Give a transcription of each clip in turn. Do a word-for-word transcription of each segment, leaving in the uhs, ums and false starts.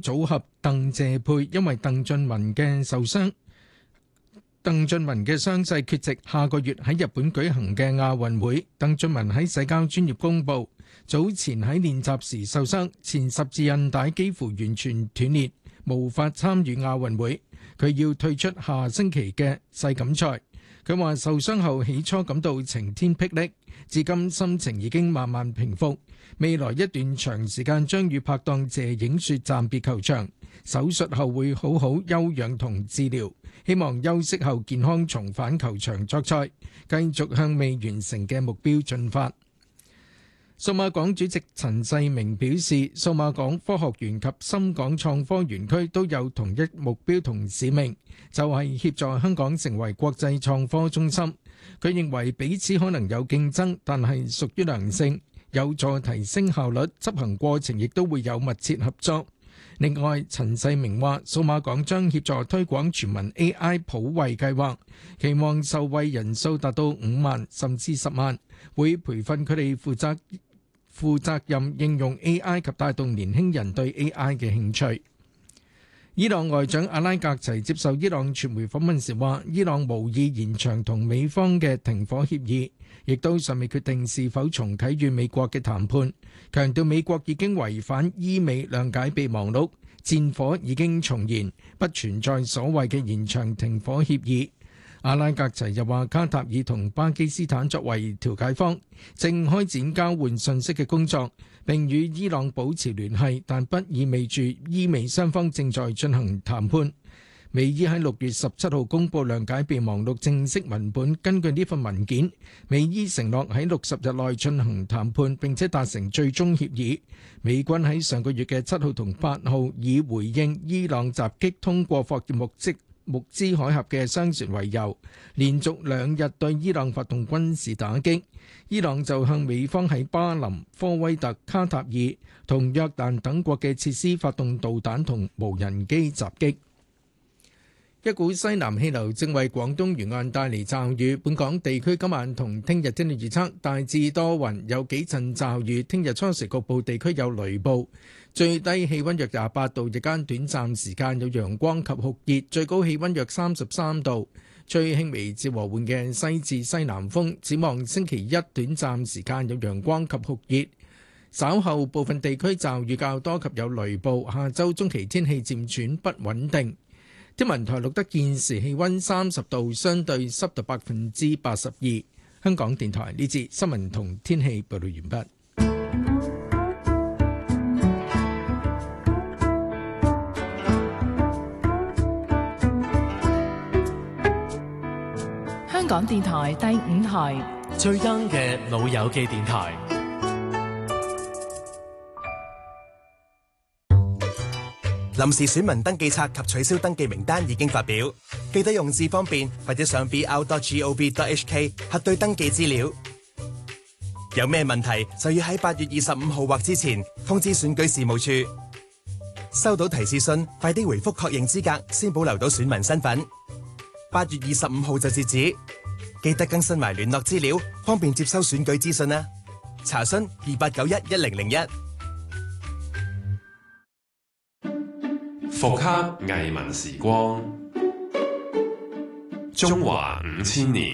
組合鄧謝配因為鄧俊文嘅受傷，鄧俊文嘅傷勢缺席下個月喺日本舉行嘅亞運會。鄧俊文喺社交專頁公佈，早前喺練習時受傷，前十字韌帶幾乎完全斷裂，無法參與亞運會。佢要退出下星期嘅世錦賽。佢話受傷後起初感到晴天霹靂，至今心情已經慢慢平復。未來一段長時間將與拍檔謝影雪暫別球場，手術後會好好休養同治療，希望休息後健康重返球場作賽，繼續向未完成嘅目標進發。數碼港主席陳世明表示，數碼港科學園及深港創科園區都有同一目標同使命，就係協助香港成為國際創科中心。佢認為彼此可能有競爭，但係屬於良性，有助提升效率，執行過程亦都會有密切合作。另外，陳世明話，數碼港將協助推廣全民 A I 普惠計劃，期望受惠人數達到五萬甚至十萬，會培訓佢哋負責負責任應用 A I 及帶動年輕人對 A I 嘅興趣。伊朗外長阿拉格齊接受伊朗傳媒訪問時話，伊朗無意延長同美方嘅停火協議，亦都尚未決定是否重啟與美國嘅談判，強調美國已經違反伊美諒解備忘錄，戰火已經重燃，不存在所謂嘅延長停火協議。阿拉格齊又話，卡塔爾同巴基斯坦作為調解方，正開展交換信息嘅工作，並與伊朗保持聯繫，但不意味住伊美雙方正在進行談判。美伊喺六月十七號公佈諒解備忘錄正式文本，根據呢份文件，美伊承諾喺六十日內進行談判，並且達成最終協議。美軍喺上個月嘅七號同八號以回應伊朗襲擊通過霍爾木茲穆茲海峽嘅商船為由，連續兩日對伊朗發動軍事打擊。伊朗就向美方喺巴林、科威特、卡塔爾同約旦等國嘅設施發動導彈同無人機襲擊。一股西南氣流正為廣東沿岸帶嚟驟雨，本港地區今晚同聽日天氣預測大致多雲，有幾陣驟雨。聽日初時局部地區有雷暴，最低氣溫約廿八度，日間短暫時間有陽光及酷熱，最高氣溫約三十三度，吹輕微至和緩嘅西至西南風。展望星期一短暫時間有陽光及酷熱，稍後部分地區驟雨較多及有雷暴。下周中期天氣漸轉不穩定。天文台錄得現時氣溫三十度，相對濕度百分之八十二。香港電台呢節新聞同天氣報道完畢。 香港電台第五台最 young 嘅老友記電台。 臨時選民登記冊及取消登記名單已經發表，記得用字方便或者上 b r dot gov dot h k 核對登記資料。有咩問題就要喺八月二十五號或之前通知選舉事務處。收到提示信，快啲回覆確認資格，先保留到選民身份。八月二十五號就截止，記得更新埋聯絡資料，方便接收選舉資訊啦。查詢二八九一一零零一。 復刻藝文時光，中華五千年。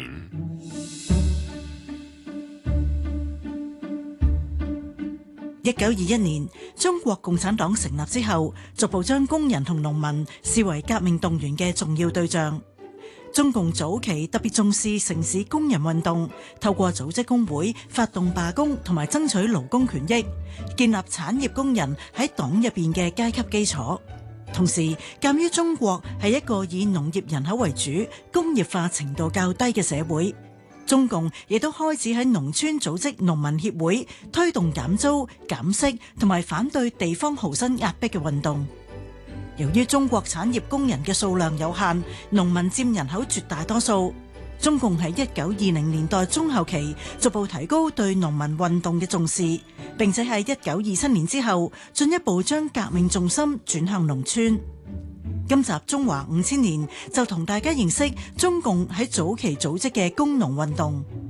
一九二一年，中國共產黨成立之後，逐步將工人同農民視為革命動員嘅重要對象。中共早期特別重視城市工人運動，透過組織工會、發動罷工同埋爭取勞工權益，建立產業工人喺黨入邊嘅階級基礎。同時，鑒於中國係一個以農業人口為主、工業化程度較低嘅社會，中共亦都開始喺農村組織農民協會，推動減租、減息同埋反對地方豪紳壓迫嘅運動。由於中國產業工人嘅數量有限，農民佔人口絕大多數，中共喺一九二零年代中後期逐步提高對農民運動嘅重視，並且喺一九二七年之後進一步將革命重心轉向農村。今集中華五千年就同大家認識中共喺早期組織嘅工農運動。